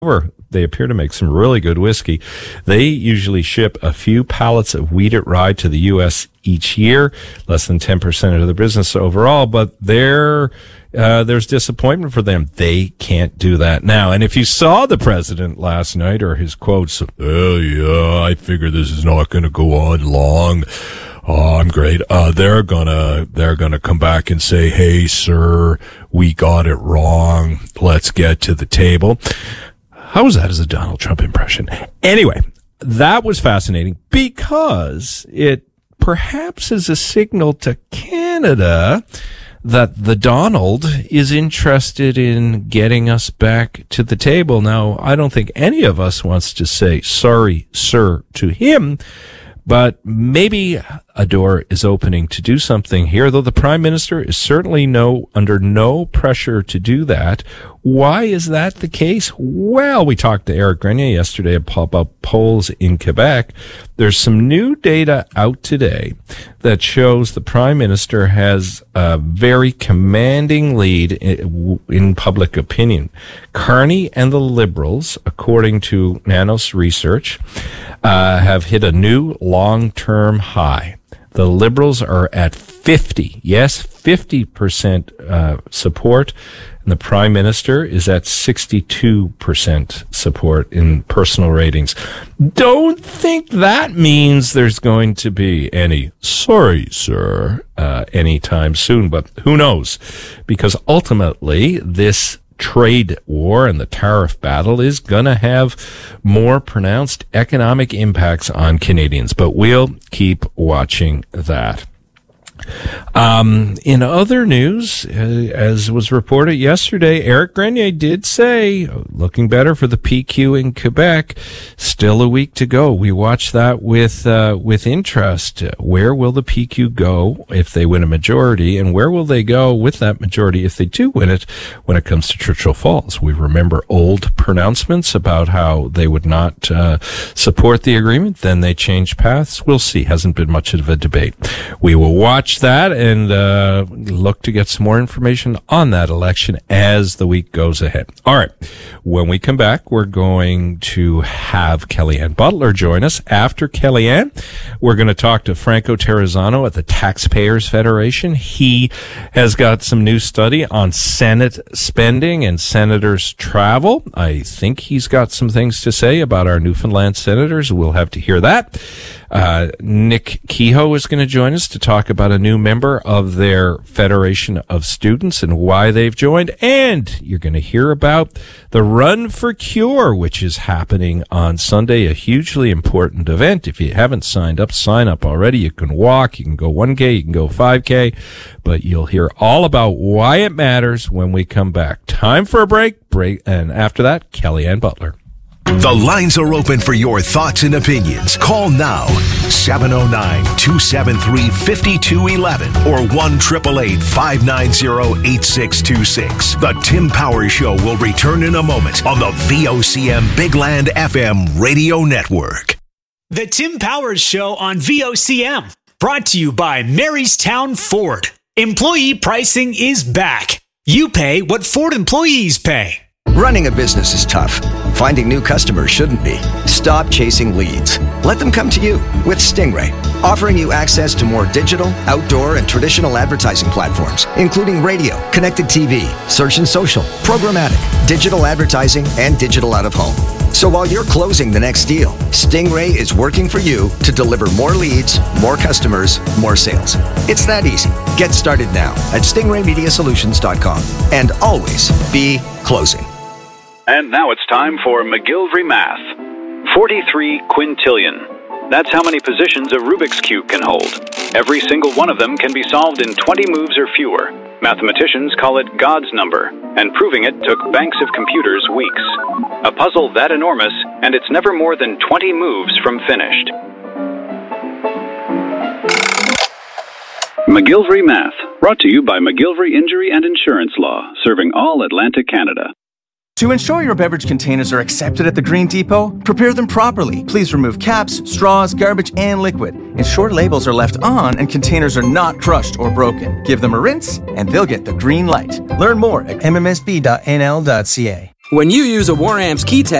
They appear to make some really good whiskey. They usually ship a few pallets of wheated rye to the U.S. each year, less than 10% of the business overall, but there's disappointment for them. They can't do that now. And if you saw the president last night or his quotes, "Oh, yeah, I figure this is not going to go on long. Oh, I'm great. They're gonna come back and say, hey, sir, we got it wrong. Let's get to the table." How was that as a Donald Trump impression? Anyway, that was fascinating because it perhaps is a signal to Canada that the Donald is interested in getting us back to the table. Now, I don't think any of us wants to say sorry, sir, to him, but maybe a door is opening to do something here, though the Prime Minister is certainly under no pressure to do that. Why is that the case? Well, we talked to Eric Grenier yesterday about polls in Quebec. There's some new data out today that shows the Prime Minister has a very commanding lead in public opinion. Carney and the Liberals, according to Nanos Research, have hit a new long-term high. The Liberals are at 50% support, and the Prime Minister is at 62% support in personal ratings. Don't think that means there's going to be any sorry, sir, anytime soon, but who knows? Because ultimately, this trade war and the tariff battle is going to have more pronounced economic impacts on Canadians, but we'll keep watching that. In other news, as was reported yesterday, Eric Grenier did say, looking better for the PQ in Quebec. Still a week to go. We watch that with interest. Where will the PQ go if they win a majority, and where will they go with that majority if they do win it when it comes to Churchill Falls? We remember old pronouncements about how they would not support the agreement. Then they changed paths. We'll see. Hasn't been much of a debate. We will watch that and look to get some more information on that election as the week goes ahead. All right. When we come back, we're going to have Kellyanne Butler join us. After Kellyanne, we're going to talk to Franco Terrazzano at the Taxpayers Federation. He has got some new study on Senate spending and senators' travel. I think he's got some things to say about our Newfoundland senators. We'll have to hear that. Nick Kehoe is going to join us to talk about a new member of their Federation of Students and why they've joined. And you're going to hear about the Run for Cure, which is happening on Sunday, a hugely important event. If you haven't signed up, sign up already. You can walk, you can go 1K, you can go 5K, but you'll hear all about why it matters when we come back. Time for a break, and after that, Kellyanne Butler. The lines are open for your thoughts and opinions. Call now, 709-273-5211 or 1-888-590-8626. The Tim Powers Show will return in a moment on the VOCM Big Land FM radio network. The Tim Powers Show on VOCM, brought to you by Marystown Ford. Employee pricing is back. You pay what Ford employees pay. Running a business is tough. Finding new customers shouldn't be. Stop chasing leads. Let them come to you with Stingray, offering you access to more digital, outdoor, and traditional advertising platforms, including radio, connected TV, search and social, programmatic, digital advertising, and digital out of home. So while you're closing the next deal, Stingray is working for you to deliver more leads, more customers, more sales. It's that easy. Get started now at stingraymediasolutions.com and always be closing. And now it's time for McGillivray Math. 43 quintillion. That's how many positions a Rubik's Cube can hold. Every single one of them can be solved in 20 moves or fewer. Mathematicians call it God's number, and proving it took banks of computers weeks. A puzzle that enormous, and it's never more than 20 moves from finished. McGillivray Math, brought to you by McGillivray Injury and Insurance Law, serving all Atlantic Canada. To ensure your beverage containers are accepted at the Green Depot, prepare them properly. Please remove caps, straws, garbage, and liquid. Ensure labels are left on and containers are not crushed or broken. Give them a rinse, and they'll get the green light. Learn more at mmsb.nl.ca. When you use a War Amps key tag,